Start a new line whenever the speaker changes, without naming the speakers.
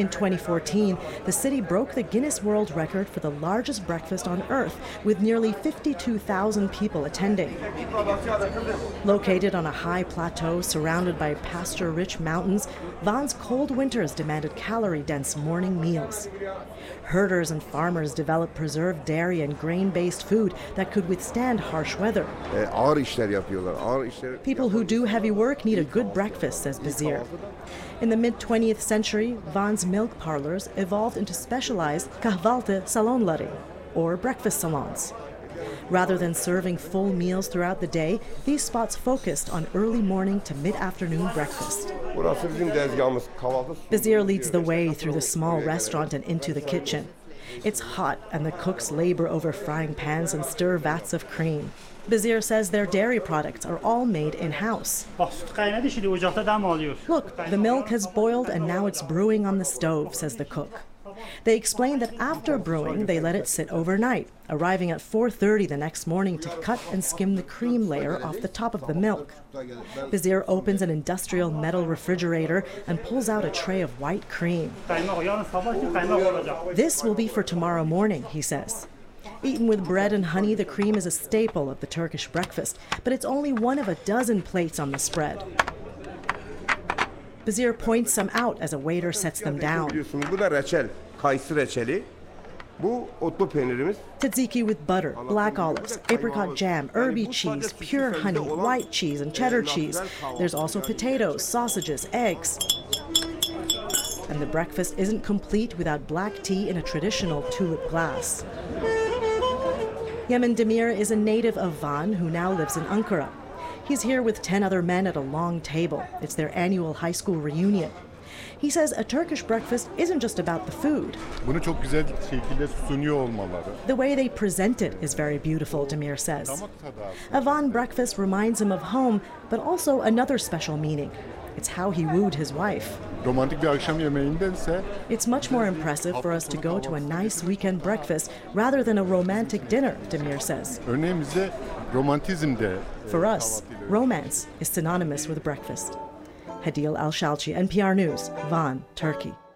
In 2014, the city broke the Guinness World Record for the largest breakfast on Earth, with nearly 52,000 people attending. Located on a high plateau surrounded by pasture-rich mountains, Van's cold winters demanded calorie-dense morning meals. Herders and farmers developed preserved dairy and grain-based food that could withstand harsh weather. People who do heavy work need a good breakfast, says Bazir. In the mid-20th century, Van's milk parlors evolved into specialized kahvaltı salonları, or breakfast salons. Rather than serving full meals throughout the day, these spots focused on early morning to mid-afternoon breakfast. Bazir leads the way through the small restaurant and into the kitchen. It's hot, and the cooks labor over frying pans and stir vats of cream. Bazir says their dairy products are all made in-house. Look, the milk has boiled and now it's brewing on the stove, says the cook. They explain that after brewing, they let it sit overnight, arriving at 4:30 the next morning to cut and skim the cream layer off the top of the milk. Bazir opens an industrial metal refrigerator and pulls out a tray of white cream. This will be for tomorrow morning, he says. Eaten with bread and honey, the cream is a staple of the Turkish breakfast, but it's only one of a dozen plates on the spread. Bazir points some out as a waiter sets them down. Tzatziki with butter, black olives, apricot jam, herby cheese, pure honey, white cheese, and cheddar cheese. There's also potatoes, sausages, eggs. And the breakfast isn't complete without black tea in a traditional tulip glass. Yemen Demir is a native of Van who now lives in Ankara. He's here with 10 other men at a long table. It's their annual high school reunion. He says a Turkish breakfast isn't just about the food. The way they present it is very beautiful, Demir says. A Van breakfast reminds him of home, but also another special meaning. It's how he wooed his wife. It's much more impressive for us to go to a nice weekend breakfast rather than a romantic dinner, Demir says. For us, romance is synonymous with breakfast. Hadil Al-Shalchi, NPR News, Van, Turkey.